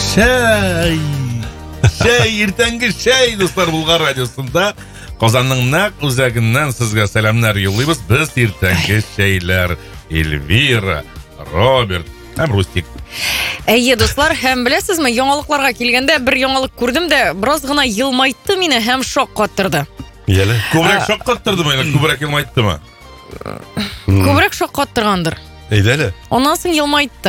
Шәй, ертеңгі шәй, достар, Бұлғар радиосында Қазанның нақ өзегінен сізге сәлемлер юллайбыз. Біз ертеңгі шәйлер Эльвира, Роберт һәм Рустик. Әйе, достар, һәм білесізме, яңалыкларга килгәндә бер яңалык күрдем дә, бераз гына йылмайтты мине һәм шок каттырды. Яле, күбрәк шок каттырды мені, күбрәк йылмайтты ма? Күбрәк шок каттыргандыр. Әйдәле. Ондан соң йылмайтты.